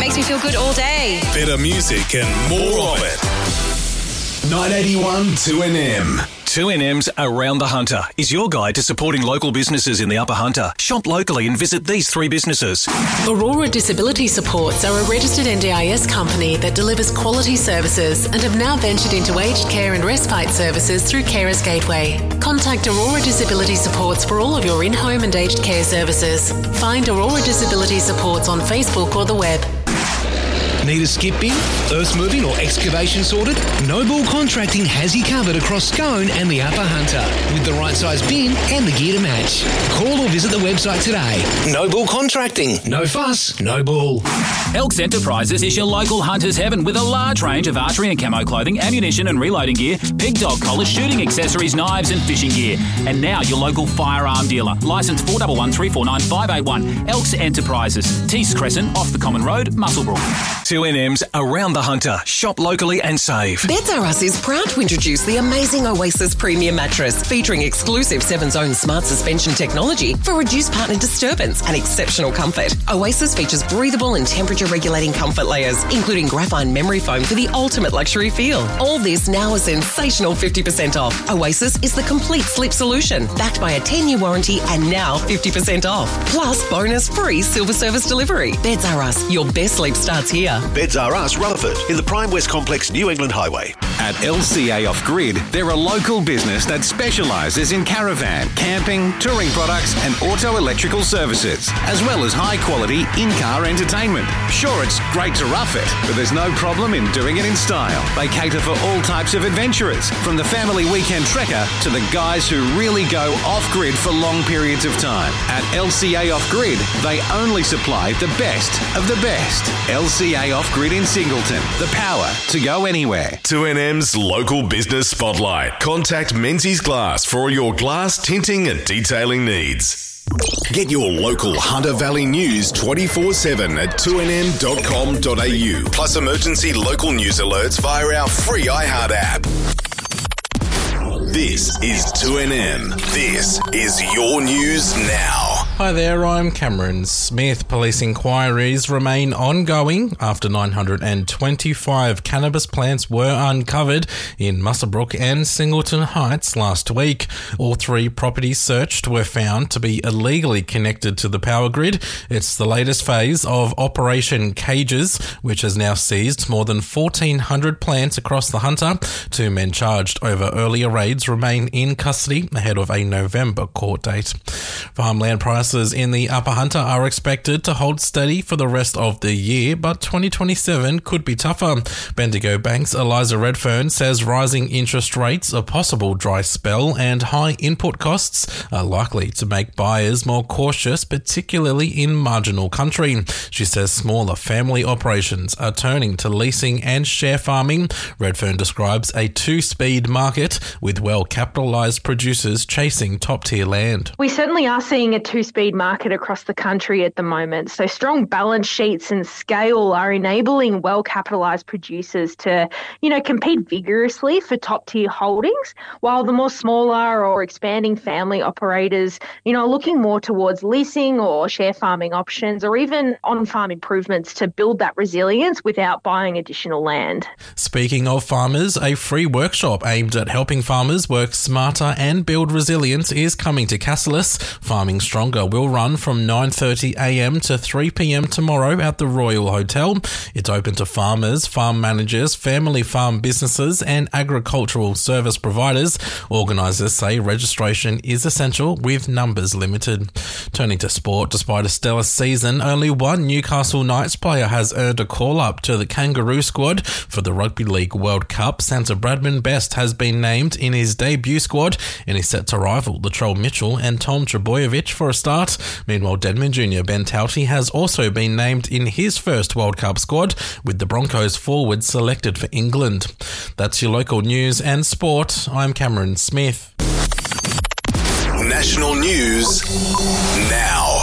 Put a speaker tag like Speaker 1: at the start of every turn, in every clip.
Speaker 1: makes me feel good all day.
Speaker 2: Better music and more of it. 981 2NM.
Speaker 3: 2NM's Around the Hunter is your guide to supporting local businesses in the Upper Hunter. Shop locally and visit these 3 businesses.
Speaker 4: Aurora Disability Supports are a registered NDIS company that delivers quality services and have now ventured into aged care and respite services through Carers Gateway. Contact Aurora Disability Supports for all of your in-home and aged care services. Find Aurora Disability Supports on Facebook or the web.
Speaker 5: Need a skip bin, earth moving or excavation sorted? Noble Contracting has you covered across Scone and the Upper Hunter with the right size bin and the gear to match. Call or visit the website today. Noble Contracting. No fuss, no bull.
Speaker 6: Elks Enterprises is your local hunter's heaven with a large range of archery and camo clothing, ammunition and reloading gear, pig dog collars, shooting accessories, knives and fishing gear. And now your local firearm dealer. Licence 411349 Elks Enterprises. Tees Crescent, off the Common Road, Muswellbrook.
Speaker 3: 2NM's Around the Hunter. Shop locally and save.
Speaker 7: Beds R Us is proud to introduce the amazing Oasis Premium Mattress, featuring exclusive 7-zone smart suspension technology for reduced partner disturbance and exceptional comfort. Oasis features breathable and temperature-regulating comfort layers, including graphite memory foam for the ultimate luxury feel. All this now a sensational 50% off. Oasis is the complete sleep solution, backed by a 10-year warranty and now 50% off. Plus, bonus free silver service delivery. Beds R Us, your best sleep starts here.
Speaker 8: Beds R Us, Rutherford, in the Prime West Complex, New England Highway.
Speaker 9: At LCA Off Grid, they're a local business that specialises in caravan, camping, touring products and auto electrical services, as well as high-quality in-car entertainment. Sure, it's great to rough it, but there's no problem in doing it in style. They cater for all types of adventurers, from the family weekend trekker to the guys who really go off-grid for long periods of time. At LCA Off Grid, they only supply the best of the best. LCA Off Grid in Singleton, the power to go anywhere.
Speaker 2: 2NM's Local Business Spotlight. Contact Menzies Glass for all your glass, tinting and detailing needs. Get your local Hunter Valley news 24/7 at 2nm.com.au. Plus emergency local news alerts via our free iHeart app. This is 2NM. This is your news now.
Speaker 10: Hi there, I'm Cameron Smith. Police inquiries remain ongoing after 925 cannabis plants were uncovered in Muswellbrook and Singleton Heights last week. All 3 properties searched were found to be illegally connected to the power grid. It's the latest phase of Operation Cages, which has now seized more than 1,400 plants across the Hunter. 2 men charged over earlier raids remain in custody ahead of a November court date. Farmland prices in the Upper Hunter are expected to hold steady for the rest of the year, but 2027 could be tougher. Bendigo Bank's Eliza Redfern says rising interest rates, a possible dry spell, and high input costs are likely to make buyers more cautious, particularly in marginal country. She says smaller family operations are turning to leasing and share farming. Redfern describes a 2-speed market with well-capitalised producers chasing top-tier land.
Speaker 11: We certainly are seeing a 2-speed market across the country at the moment. So strong balance sheets and scale are enabling well-capitalised producers to, compete vigorously for top-tier holdings, while the more smaller or expanding family operators, are looking more towards leasing or share farming options, or even on-farm improvements to build that resilience without buying additional land.
Speaker 10: Speaking of farmers, a free workshop aimed at helping farmers work smarter and build resilience is coming to Cassilis. Farming Stronger will run from 9:30am to 3pm tomorrow at the Royal Hotel. It's open to farmers, farm managers, family farm businesses and agricultural service providers. Organisers say registration is essential with numbers limited. Turning to sport, despite a stellar season, only one Newcastle Knights player has earned a call-up to the Kangaroo squad for the Rugby League World Cup. Santa Bradman Best has been named in his debut squad and is set to rival Latrell Mitchell and Tom Trbojevic for a start. Meanwhile, Denman junior Ben Tauti has also been named in his first World Cup squad, with the Broncos forward selected for England. That's your local news and sport. I'm Cameron Smith.
Speaker 2: National news now.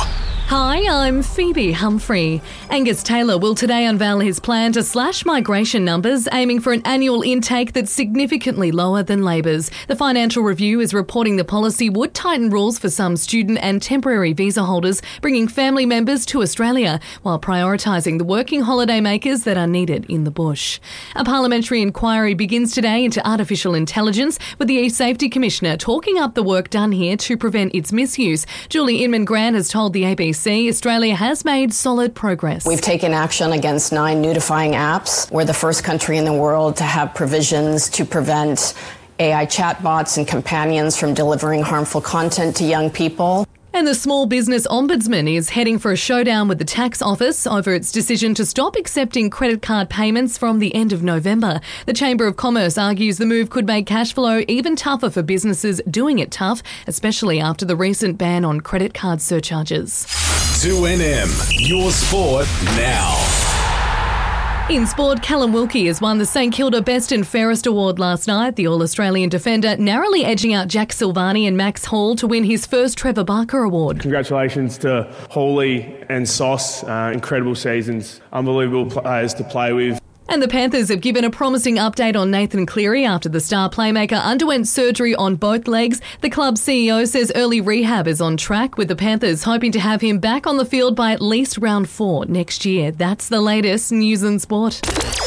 Speaker 1: Hi, I'm Phoebe Humphrey. Angus Taylor will today unveil his plan to slash migration numbers, aiming for an annual intake that's significantly lower than Labor's. The Financial Review is reporting the policy would tighten rules for some student and temporary visa holders, bringing family members to Australia, while prioritising the working holiday makers that are needed in the bush. A parliamentary inquiry begins today into artificial intelligence, with the eSafety Commissioner talking up the work done here to prevent its misuse. Julie Inman-Grant has told the ABC Australia has made solid progress.
Speaker 12: We've taken action against 9 nudifying apps. We're the first country in the world to have provisions to prevent AI chatbots and companions from delivering harmful content to young people.
Speaker 1: And the Small Business Ombudsman is heading for a showdown with the Tax Office over its decision to stop accepting credit card payments from the end of November. The Chamber of Commerce argues the move could make cash flow even tougher for businesses doing it tough, especially after the recent ban on credit card surcharges.
Speaker 2: 2NM, your sport now.
Speaker 1: In sport, Callum Wilkie has won the St Kilda Best and Fairest Award last night. The All-Australian defender narrowly edging out Jack Silvani and Max Hall to win his first Trevor Barker Award.
Speaker 13: Congratulations to Hawley and Sauce. Incredible seasons. Unbelievable players to play with.
Speaker 1: And the Panthers have given a promising update on Nathan Cleary after the star playmaker underwent surgery on both legs. The club's CEO says early rehab is on track, with the Panthers hoping to have him back on the field by at least round 4 next year. That's the latest news and sport.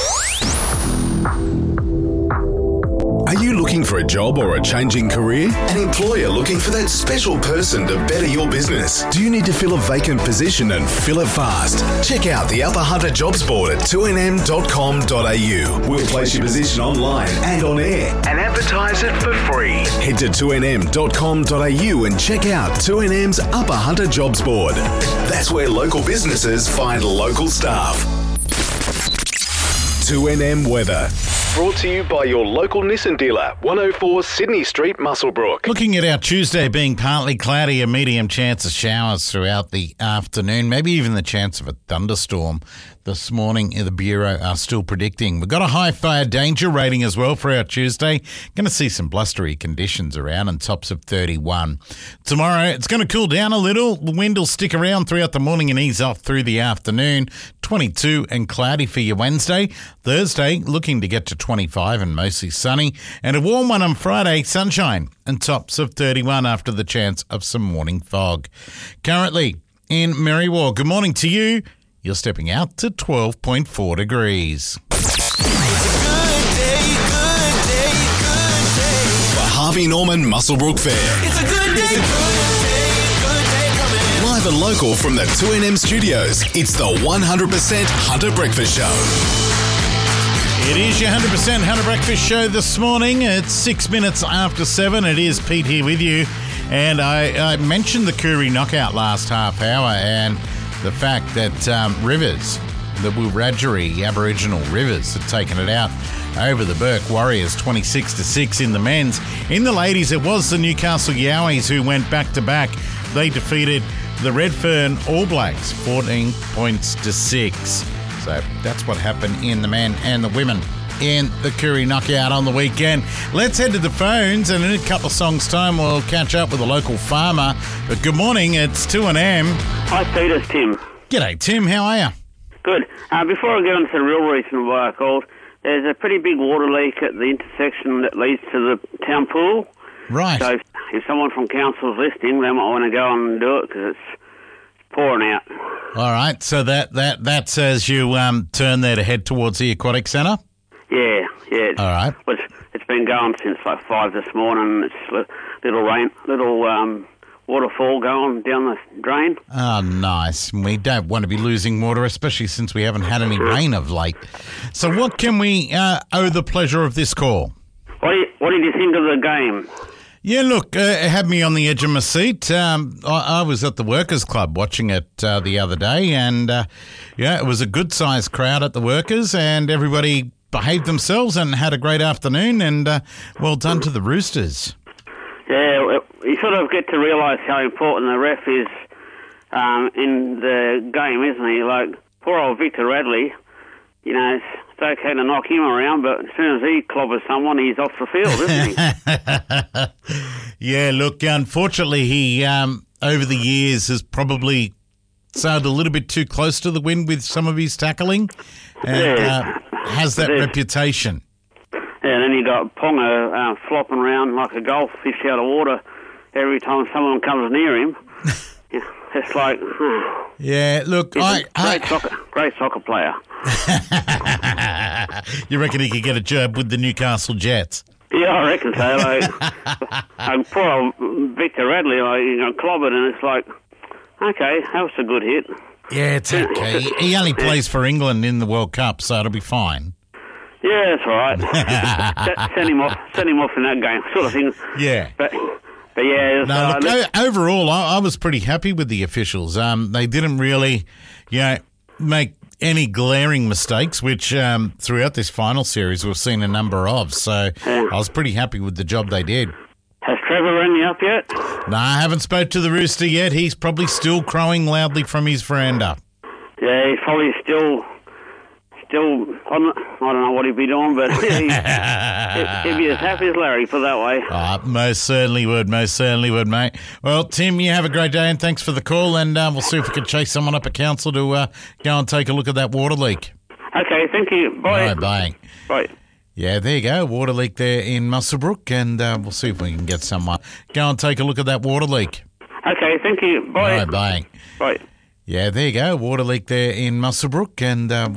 Speaker 2: Are you looking for a job or a changing career? An employer looking for that special person to better your business? Do you need to fill a vacant position and fill it fast? Check out the Upper Hunter Jobs Board at 2nm.com.au. We'll place your position online and on air and advertise it for free. Head to 2nm.com.au and check out 2NM's Upper Hunter Jobs Board. That's where local businesses find local staff. 2NM Weather. Brought to you by your local Nissan dealer, 104 Sydney Street, Muswellbrook.
Speaker 14: Looking at our Tuesday being partly cloudy, a medium chance of showers throughout the afternoon, maybe even the chance of a thunderstorm. This morning, the Bureau are still predicting. We've got a high fire danger rating as well for our Tuesday. Going to see some blustery conditions around and tops of 31. Tomorrow, it's going to cool down a little. The wind will stick around throughout the morning and ease off through the afternoon. 22 and cloudy for your Wednesday. Thursday, looking to get to 25 and mostly sunny. And a warm one on Friday, sunshine and tops of 31 after the chance of some morning fog. Currently in Merriwa, good morning to you. You're stepping out to 12.4 degrees.
Speaker 2: For Harvey Norman Muswellbrook Fair. It's a good day, good day coming. Live and local from the 2NM studios, it's the 100% Hunter Breakfast Show.
Speaker 14: It is your 100% Hunter Breakfast Show this morning. It's 6 minutes after 7. It is Pete here with you. And I mentioned the Koori knockout last half hour and the fact that Rivers, the Wiradjuri Aboriginal Rivers, had taken it out over the Burke Warriors 26-6 in the men's. In the ladies, it was the Newcastle Yowies who went back-to-back. They defeated the Redfern All Blacks 14 points to 6. So that's what happened in the men and the women in the Koori knockout on the weekend. Let's head to the phones, and in a couple of songs' time, we'll catch up with a local farmer. But good morning, it's 2NM.
Speaker 15: Hi, Peter, it's Tim.
Speaker 14: G'day, Tim. How are you?
Speaker 15: Good. Before I get on to the real reason why I called, there's a pretty big water leak at the intersection that leads to the town pool.
Speaker 14: Right.
Speaker 15: So if someone from council's listening, they might want to go and do it because it's pouring out.
Speaker 14: All right. So that's as you turn there to head towards the Aquatic Centre?
Speaker 15: Yeah.
Speaker 14: All right.
Speaker 15: It's been going since like 5 this morning. It's little waterfall going down the drain.
Speaker 14: Oh, nice. We don't want to be losing water, especially since we haven't had any rain of late. So what can we owe the pleasure of this call?
Speaker 15: What did you think of the game?
Speaker 14: Yeah, look, it had me on the edge of my seat. I was at the Workers' Club watching it the other day, and it was a good-sized crowd at the Workers, and everybody behaved themselves and had a great afternoon, and well done to the Roosters.
Speaker 15: Yeah, you sort of get to realise how important the ref is in the game, isn't he? Like, poor old Victor Radley, it's okay to knock him around, but as soon as he clobbers someone, he's off the field, isn't
Speaker 14: he? Yeah, look, unfortunately, he, over the years, has probably sailed a little bit too close to the wind with some of his tackling, and has that reputation.
Speaker 15: Yeah, and then you got Ponga flopping around like a goldfish out of water every time someone comes near him. Yeah, it's like...
Speaker 14: Yeah, look,
Speaker 15: great soccer player.
Speaker 14: You reckon he could get a job with the Newcastle Jets?
Speaker 15: Yeah, I reckon so. Like, poor old Victor Radley, clobbered, and it's like, okay, that was a good hit.
Speaker 14: Yeah, it's okay. He only plays for England in the World Cup, so it'll be fine.
Speaker 15: Yeah, that's all right. send him off in that game, sort of thing.
Speaker 14: Yeah.
Speaker 15: But yeah.
Speaker 14: No, look, overall, I was pretty happy with the officials. They didn't really, make any glaring mistakes, which throughout this final series we've seen a number of. So I was pretty happy with the job they did.
Speaker 15: Has Trevor rang you up yet?
Speaker 14: No, I haven't spoke to the rooster yet. He's probably still crowing loudly from his veranda.
Speaker 15: Yeah, he's probably still. I don't know what he'd be doing, but he'd be as happy as Larry, put it that way.
Speaker 14: Most certainly would, mate. Well, Tim, you have a great day, and thanks for the call, and we'll see if we can chase someone up at council to go and take a look at that water leak.
Speaker 15: Okay, thank you. Bye.
Speaker 14: All right, bye.
Speaker 15: Bye.
Speaker 14: Yeah, there you go, water leak there in Muswellbrook, and we'll see if we can get someone. Go and take a look at that water leak.
Speaker 15: Okay, thank you. Bye.
Speaker 14: All right, bye.
Speaker 15: Bye.
Speaker 14: Yeah, there you go, water leak there in Muswellbrook, and